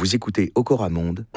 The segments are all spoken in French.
Vous écoutez Okora Monde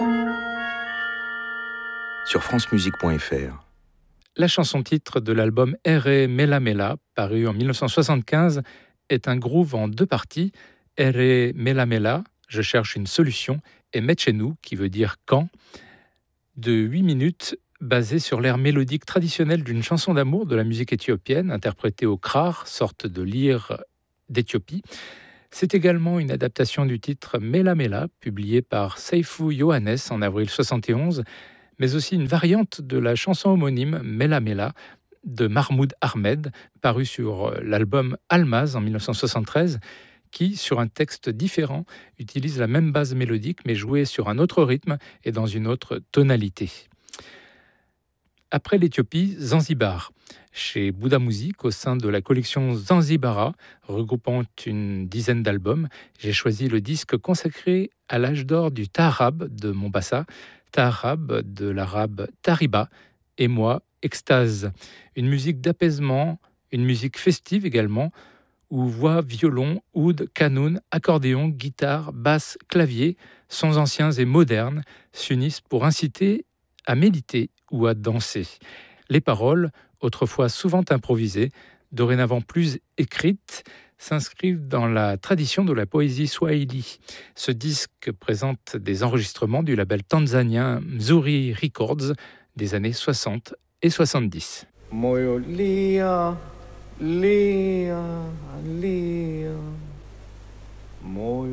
sur francemusique.fr. La chanson-titre de l'album Ere Mela Mela, paru en 1975, est un groove en deux parties. Ere Mela Mela, je cherche une solution, et Metchenu, qui veut dire quand, de 8 minutes, basé sur l'air mélodique traditionnel d'une chanson d'amour de la musique éthiopienne, interprétée au krar, sorte de lyre d'Éthiopie. C'est également une adaptation du titre Mela Mela, publié par Seifou Yohannes en avril 71, mais aussi une variante de la chanson homonyme Mela Mela de Mahmoud Ahmed, paru sur l'album Almaz en 1973, qui, sur un texte différent, utilise la même base mélodique mais jouée sur un autre rythme et dans une autre tonalité. Après l'Éthiopie, Zanzibar. Chez Bouddha Music, au sein de la collection Zanzibara, regroupant une dizaine d'albums, j'ai choisi le disque consacré à l'âge d'or du Taarab de Mombasa, Taarab de l'arabe Tariba, et moi, Extase. Une musique d'apaisement, une musique festive également, où voix, violon, oud, kanoun, accordéon, guitare, basse, clavier, sons anciens et modernes s'unissent pour inciter à méditer ou à danser. Les paroles, autrefois souvent improvisées, dorénavant plus écrites, s'inscrivent dans la tradition de la poésie swahili. Ce disque présente des enregistrements du label tanzanien Mzuri Records des années 60 et 70. Moyo lia, lia, lia. Moyo